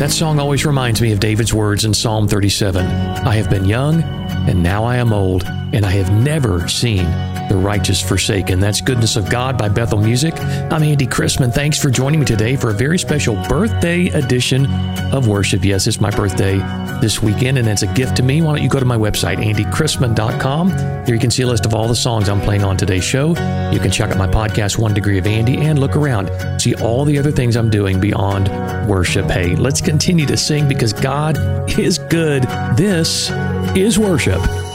That song always reminds me of David's words in Psalm 37. I have been young, and now I am old, and I have never seen the righteous forsaken. That's Goodness of God by Bethel Music. I'm Andy Chrisman. Thanks for joining me today for a very special birthday edition of worship. Yes, it's my birthday this weekend, and it's a gift to me. Why don't you go to my website, andychrisman.com. Here you can see a list of all the songs I'm playing on today's show. You can check out my podcast, 1 Degree of Andy, and look around. See all the other things I'm doing beyond worship. Hey, let's continue to sing because God is good. This is worship.